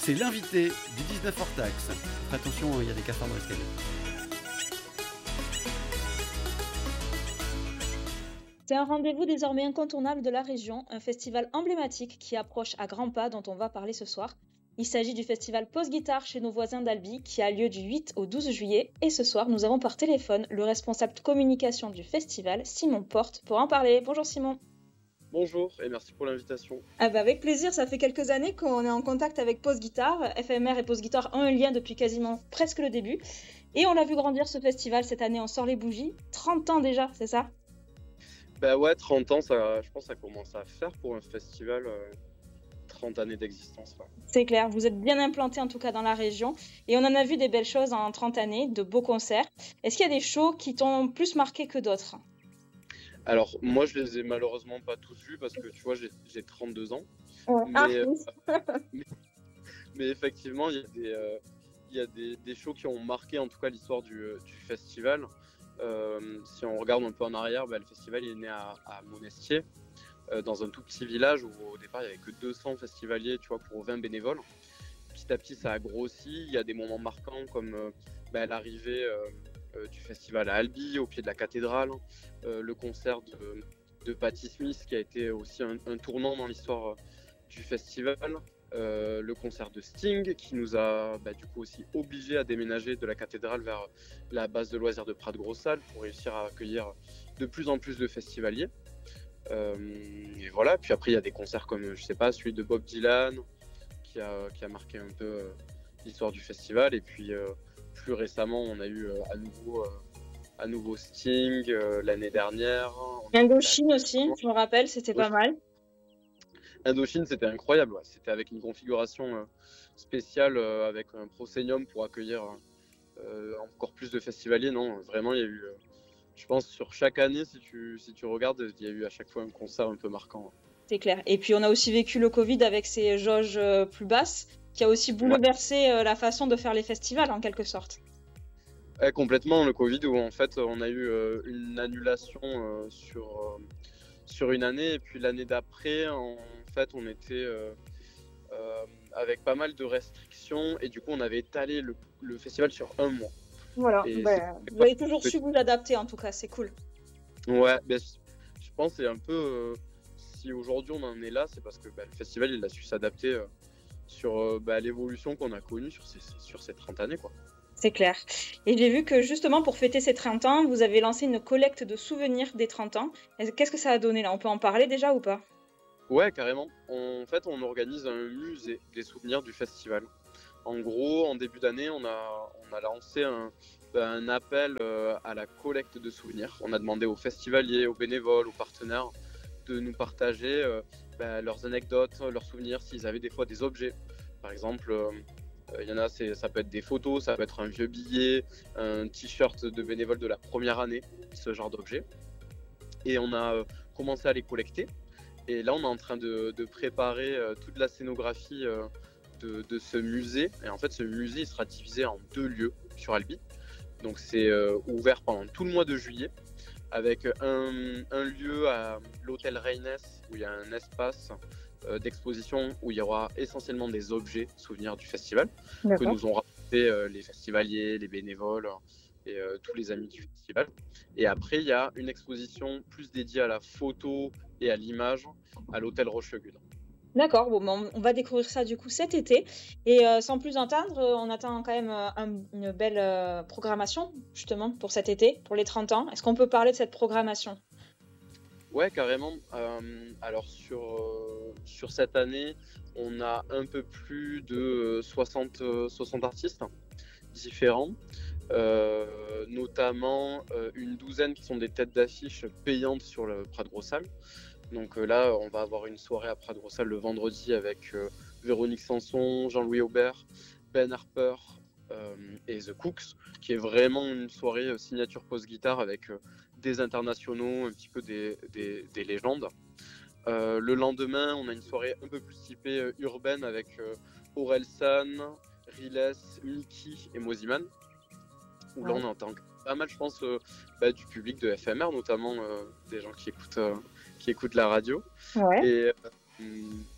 C'est l'invité du 19 hors taxe. Attention, il y a des cafards dans l'escalier. C'est un rendez-vous désormais incontournable de la région, un festival emblématique qui approche à grands pas dont on va parler ce soir. Il s'agit du festival Pause Guitare chez nos voisins d'Albi qui a lieu du 8 au 12 juillet et ce soir nous avons par téléphone le responsable de communication du festival, Simon Porte, pour en parler. Bonjour Simon. Bonjour et merci pour l'invitation. Avec plaisir, ça fait quelques années qu'on est en contact avec Pause Guitare. FMR et Pause Guitare ont un lien depuis quasiment presque le début et on l'a vu grandir ce festival cette année, on sort les bougies. 30 ans déjà, c'est ça ? Bah ouais, 30 ans, je pense que ça commence à faire pour un festival, 30 années d'existence. Là. C'est clair, vous êtes bien implanté en tout cas dans la région et on en a vu des belles choses en 30 années, de beaux concerts. Est-ce qu'il y a des shows qui t'ont plus marqué que d'autres ? Alors moi je les ai malheureusement pas tous vus parce que tu vois j'ai 32 ans. Mais effectivement il y a des shows qui ont marqué en tout cas l'histoire du festival. Si on regarde un peu en arrière, le festival il est né à Monestier, dans un tout petit village où au départ il n'y avait que 200 festivaliers, tu vois, pour 20 bénévoles. Petit à petit ça a grossi, il y a des moments marquants comme l'arrivée du festival à Albi, au pied de la cathédrale, le concert de Patti Smith qui a été aussi un tournant dans l'histoire du festival. Le concert de Sting qui nous a du coup aussi obligés à déménager de la cathédrale vers la base de loisirs de Prat-Gros-Salle pour réussir à accueillir de plus en plus de festivaliers. Et voilà, puis après il y a des concerts comme je sais pas celui de Bob Dylan qui a marqué un peu l'histoire du festival et puis plus récemment on a eu à nouveau Sting l'année dernière. Indochine aussi, je me rappelle, c'était pas mal. Indochine, c'était incroyable. Ouais. C'était avec une configuration spéciale avec un proscenium pour accueillir encore plus de festivaliers. Non, vraiment, il y a eu, je pense, sur chaque année, si tu regardes, il y a eu à chaque fois un concert un peu marquant. C'est clair. Et puis, on a aussi vécu le Covid avec ses jauges plus basses, qui a aussi bouleversé la façon de faire les festivals, en quelque sorte. Ouais, complètement, le Covid, où en fait, on a eu une annulation sur une année, et puis l'année d'après, en fait, on était avec pas mal de restrictions, et du coup, on avait étalé le festival sur un mois. Voilà, vous avez toujours su vous adapter, en tout cas, c'est cool. Ouais, je pense que c'est un peu, si aujourd'hui on en est là, c'est parce que le festival, il a su s'adapter sur l'évolution qu'on a connue sur ces 30 années, quoi. C'est clair. Et j'ai vu que justement pour fêter ces 30 ans, vous avez lancé une collecte de souvenirs des 30 ans. Qu'est-ce que ça a donné là ? On peut en parler déjà ou pas ? Ouais, carrément. En fait, on organise un musée des souvenirs du festival. En gros, en début d'année, on a lancé un appel à la collecte de souvenirs. On a demandé aux festivaliers, aux bénévoles, aux partenaires de nous partager leurs anecdotes, leurs souvenirs, s'ils avaient des fois des objets. Par exemple, il y en a, ça peut être des photos, ça peut être un vieux billet, un t-shirt de bénévole de la première année, ce genre d'objet. Et on a commencé à les collecter. Et là, on est en train de préparer toute la scénographie de ce musée. Et en fait, ce musée il sera divisé en 2 lieux sur Albi. Donc, c'est ouvert pendant tout le mois de juillet, avec un lieu à l'hôtel Reynes où il y a un espace d'exposition où il y aura essentiellement des objets souvenirs du festival que nous ont rapporté les festivaliers, les bénévoles et tous les amis du festival. Et après, il y a une exposition plus dédiée à la photo et à l'image à l'hôtel Rochegud. D'accord, on va découvrir ça du coup cet été. Et sans plus attendre, on attend quand même une belle programmation justement pour cet été, pour les 30 ans. Est-ce qu'on peut parler de cette programmation ? Ouais, carrément. Alors sur cette année, on a un peu plus de 60 artistes différents, notamment une douzaine qui sont des têtes d'affiche payantes sur le Prat-Gros-Salle. Donc là, on va avoir une soirée à Prat-Gros-Salle le vendredi avec Véronique Sanson, Jean-Louis Aubert, Ben Harper et The Cooks, qui est vraiment une soirée signature post-guitare avec des internationaux, un petit peu des légendes. Le lendemain, on a une soirée un peu plus typée urbaine avec Orelsan, Riles, Mickey et Moziman, où là on entend pas mal, je pense, du public de FMR, notamment des gens qui écoutent la radio. Ouais. Et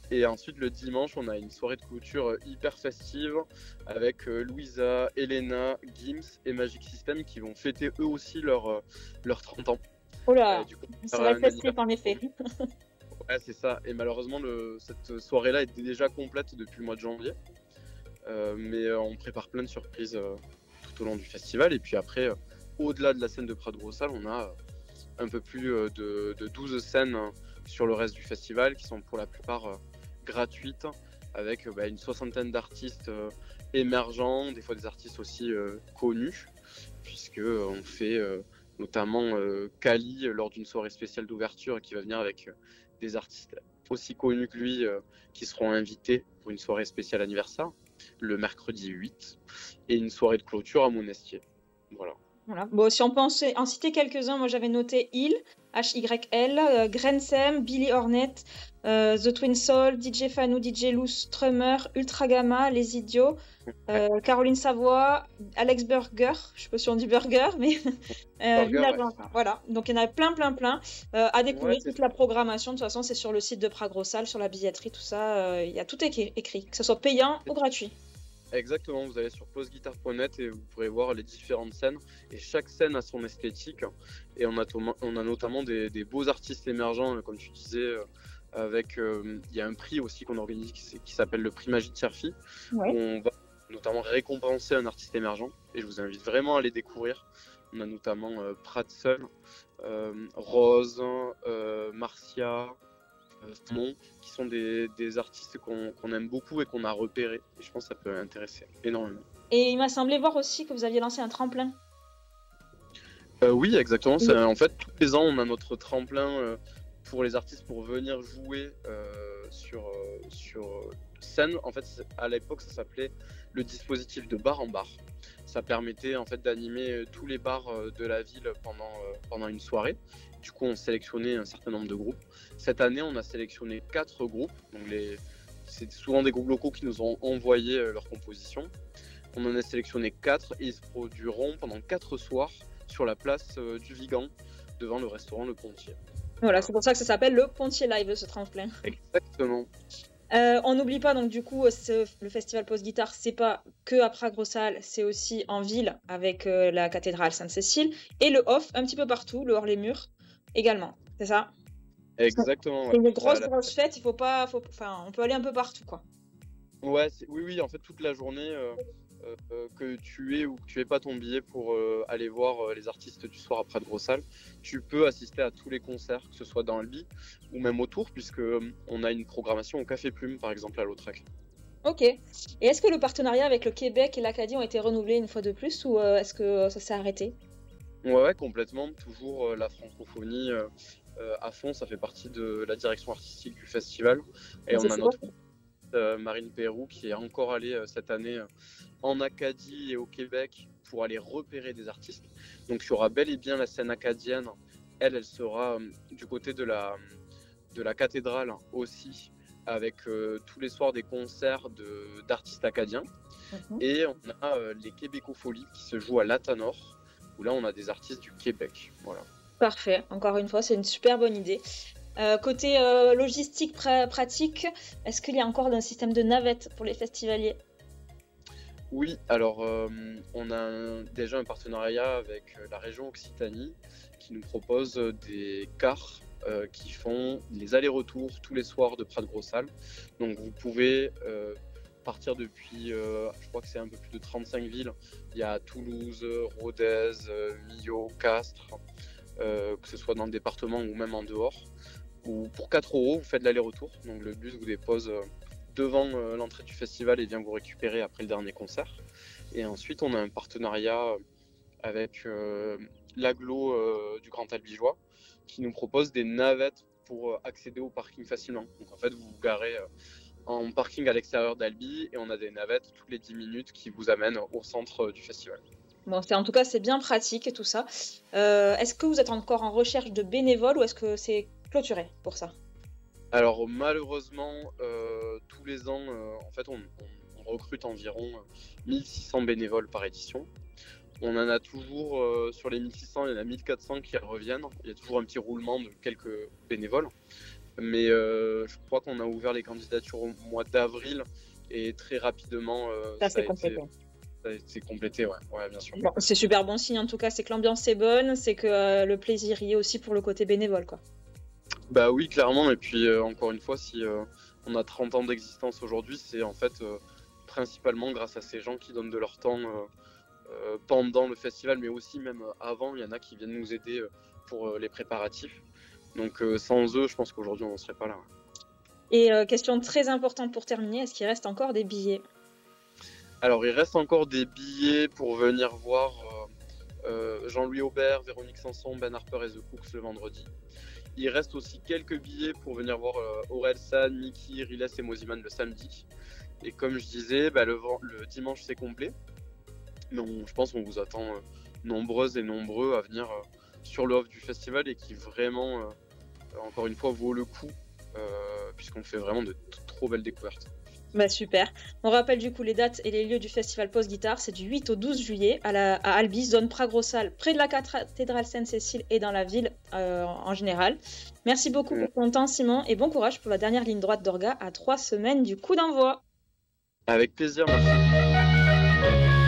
Et ensuite, le dimanche, on a une soirée de clôture hyper festive avec Louisa, Elena, Gims et Magic System qui vont fêter eux aussi leurs 30 ans. Oh là, Du coup, ça faire va être un festif en anniversaire. effet. Ouais, c'est ça. Et malheureusement, cette soirée-là est déjà complète depuis le mois de janvier. Mais on prépare plein de surprises tout au long du festival. Et puis après, au-delà de la scène de Prat-Grossal, on a un peu plus de 12 scènes sur le reste du festival qui sont pour la plupart gratuites avec une soixantaine d'artistes émergents, des fois des artistes aussi connus, puisque on fait notamment Kali lors d'une soirée spéciale d'ouverture qui va venir avec des artistes aussi connus que lui qui seront invités pour une soirée spéciale anniversaire le mercredi 8 et une soirée de clôture à Monestier. Voilà. Voilà. Bon, si on peut en citer quelques-uns, moi j'avais noté Hill, HYL, Grensem, Billy Hornet, The Twin Soul, DJ Fanou, DJ Loose, Strummer, Ultra Gamma, Les Idiots, Caroline Savoie, Alex Burger, je sais pas si on dit Burger, mais Village Ouais. voilà. Donc il y en a plein. À découvrir Ouais, toute la programmation, de toute façon c'est sur le site de Pragrossal, sur la billetterie, tout ça, il y a tout écrit, que ce soit payant ou gratuit. Exactement, vous allez sur poseguitar.net et vous pourrez voir les différentes scènes. Et chaque scène a son esthétique. Et on a notamment des beaux artistes émergents, comme tu disais, avec il y a un prix aussi qu'on organise qui s'appelle le prix Magie de Cherfi, Ouais. où on va notamment récompenser un artiste émergent. Et je vous invite vraiment à les découvrir. On a notamment Pratseul, Rose, Marcia, Simon, qui sont des artistes qu'on aime beaucoup et qu'on a repérés. Et je pense que ça peut intéresser énormément. Et il m'a semblé voir aussi que vous aviez lancé un tremplin. Oui, exactement. Oui. En fait, tous les ans, on a notre tremplin pour les artistes pour venir jouer sur scène. En fait, à l'époque, ça s'appelait le dispositif de bar en bar. Ça permettait en fait d'animer tous les bars de la ville pendant une soirée. Du coup, on sélectionnait un certain nombre de groupes. Cette année, on a sélectionné 4 groupes. Donc c'est souvent des groupes locaux qui nous ont envoyé leur composition. On en a sélectionné 4 et ils se produiront pendant 4 soirs sur la place du Vigan, devant le restaurant Le Pontier. Voilà, c'est pour ça que ça s'appelle le Pontier Live, ce tremplin. Exactement. On n'oublie pas, donc du coup, le festival Post-Guitare, c'est pas que à Pragrossal, c'est aussi en ville avec la cathédrale Sainte-Cécile et le off un petit peu partout, le hors-les-murs également, c'est ça? Exactement. C'est Ouais. une grosse fête, il faut pas, on peut aller un peu partout, quoi. Ouais, oui, en fait, toute la journée, que tu aies ou que tu aies pas ton billet pour aller voir les artistes du soir après de Grossal, tu peux assister à tous les concerts, que ce soit dans Albi ou même autour, puisque on a une programmation au Café Plume, par exemple, à Lautrec. Ok. Et est-ce que le partenariat avec le Québec et l'Acadie ont été renouvelés une fois de plus ou est-ce que ça s'est arrêté? Ouais, complètement. Toujours la francophonie à fond, ça fait partie de la direction artistique du festival. Et on a notre Marine Pérou qui est encore allée cette année en Acadie et au Québec pour aller repérer des artistes. Donc il y aura bel et bien la scène acadienne. Elle sera du côté de la cathédrale aussi, avec tous les soirs des concerts d'artistes acadiens. Et on a les Québécofolies qui se jouent à Latanor, où là on a des artistes du Québec. Voilà. Parfait, encore une fois, c'est une super bonne idée. Côté logistique pratique, est-ce qu'il y a encore un système de navette pour les festivaliers? Oui, alors on a déjà un partenariat avec la région Occitanie qui nous propose des cars qui font les allers-retours tous les soirs de Prat-Grossal. Donc vous pouvez partir depuis, je crois que c'est un peu plus de 35 villes. Il y a Toulouse, Rodez, Millau, Castres, que ce soit dans le département ou même en dehors. Ou pour 4 €, vous faites l'aller-retour. Donc le bus vous dépose devant l'entrée du festival et vient vous récupérer après le dernier concert. Et ensuite, on a un partenariat avec l'agglo du Grand Albigeois qui nous propose des navettes pour accéder au parking facilement. Donc en fait, vous vous garez en parking à l'extérieur d'Albi et on a des navettes toutes les 10 minutes qui vous amènent au centre du festival. Bon, en tout cas, c'est bien pratique et tout ça. Est-ce que vous êtes encore en recherche de bénévoles ou est-ce que c'est clôturé pour ça? Alors malheureusement, tous les ans, en fait, on recrute environ 1600 bénévoles par édition. On en a toujours, sur les 1600, il y en a 1400 qui reviennent. Il y a toujours un petit roulement de quelques bénévoles. Mais je crois qu'on a ouvert les candidatures au mois d'avril et très rapidement Ça, c'est complété. Ça a été complété, ouais, bien sûr. Bon, c'est super bon signe en tout cas, c'est que l'ambiance est bonne, c'est que le plaisir y est aussi pour le côté bénévole, quoi. Bah oui, clairement. Et puis encore une fois, si on a 30 ans d'existence aujourd'hui, c'est en fait principalement grâce à ces gens qui donnent de leur temps pendant le festival, mais aussi même avant. Il y en a qui viennent nous aider pour les préparatifs. Donc sans eux, je pense qu'aujourd'hui, on n'en serait pas là. Et question très importante pour terminer, est-ce qu'il reste encore des billets ? Alors, il reste encore des billets pour venir voir Jean-Louis Aubert, Véronique Sanson, Ben Harper et The Cooks le vendredi. Il reste aussi quelques billets pour venir voir Orelsan, Mickey, Riles et Moziman le samedi. Et comme je disais, le dimanche c'est complet. Mais je pense qu'on vous attend nombreuses et nombreux à venir sur le off du festival et qui vraiment, encore une fois, vaut le coup puisqu'on fait vraiment de trop belles découvertes. Bah super. On rappelle du coup les dates et les lieux du festival Post-Guitare. C'est du 8 au 12 juillet à Albi, zone Pragrossal, près de la cathédrale Sainte-Cécile et dans la ville en général. Merci beaucoup pour ton temps, Simon, et bon courage pour la dernière ligne droite d'Orga à 3 semaines du coup d'envoi. Avec plaisir, merci.